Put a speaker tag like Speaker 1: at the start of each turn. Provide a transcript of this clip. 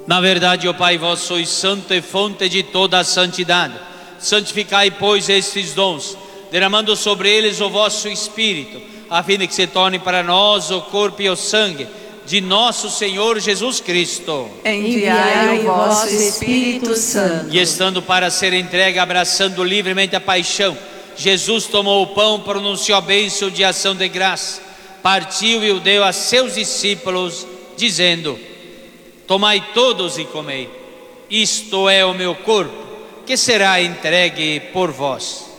Speaker 1: Na verdade, ó Pai, vós sois santo e fonte de toda a santidade. Santificai, pois, estes dons, derramando sobre eles o vosso Espírito, a fim de que se torne para nós o corpo e o sangue de nosso Senhor Jesus Cristo.
Speaker 2: Enviai o vosso Espírito Santo.
Speaker 1: E estando para ser entregue, abraçando livremente a paixão, Jesus tomou o pão, pronunciou a bênção de ação de graça, partiu e o deu a seus discípulos, dizendo: tomai todos e comei, isto é o meu corpo, que será entregue por vós.